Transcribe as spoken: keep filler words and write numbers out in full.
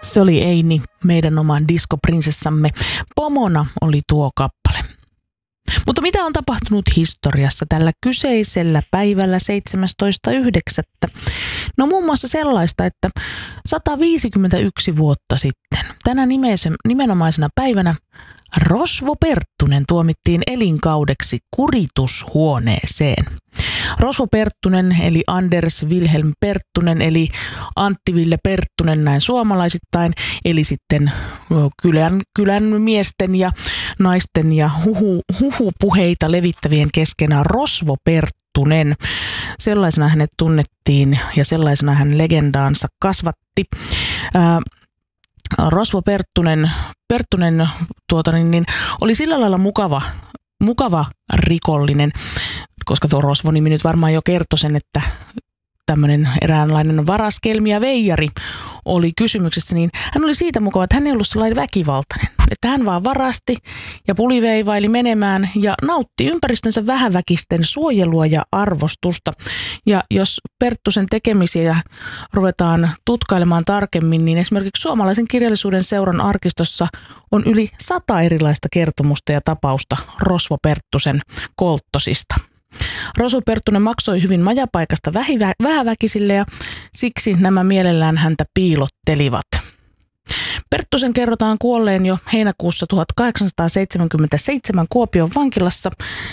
Se oli Eini, meidän oman diskoprinsessamme. Pomona oli tuo kappale. Mutta mitä on tapahtunut historiassa tällä kyseisellä päivällä seitsemästoista yhdeksättä? No muun muassa sellaista, että sata viisikymmentäyksi vuotta sitten tänä nimenomaisena päivänä Rosvo Perttunen tuomittiin elinkaudeksi kuritushuoneeseen. Rosvo Perttunen eli Anders Wilhelm Perttunen eli Antti Ville Perttunen näin suomalaisittain, eli sitten kylän, kylän miesten ja naisten ja huhu, huhupuheita levittävien keskenään Rosvo Perttunen. Sellaisena hänet tunnettiin ja sellaisena hän legendaansa kasvatti. Ää, Rosvo Perttunen, Perttunen tuota, niin, niin, oli sillä lailla mukava, mukava rikollinen, koska tuo Rosvo-nimi nyt varmaan jo kertoi sen, että tämmöinen eräänlainen varaskelmi ja veijari oli kysymyksessä, niin hän oli siitä mukava, että hän ei ollut sellainen väkivaltainen. Että hän vaan varasti ja puliveivaili menemään ja nautti ympäristönsä vähäväkisten suojelua ja arvostusta. Ja jos Perttusen tekemisiä ruvetaan tutkailemaan tarkemmin, niin esimerkiksi Suomalaisen kirjallisuuden seuran arkistossa on yli sata erilaista kertomusta ja tapausta Rosvo Perttusen kolttosista. Rosvo Perttunen maksoi hyvin majapaikasta vähäväkisille ja siksi nämä mielellään häntä piilottelivat. Perttusen kerrotaan kuolleen jo heinäkuussa tuhatkahdeksansataaseitsemänkymmentäseitsemän Kuopion vankilassa